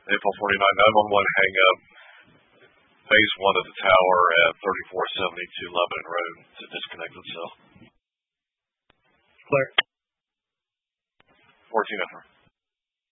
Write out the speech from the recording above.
April 49, 911, hang up. Phase 1 of the tower at 3472 Lebanon Road to disconnect the cell. Clear. 14 effort.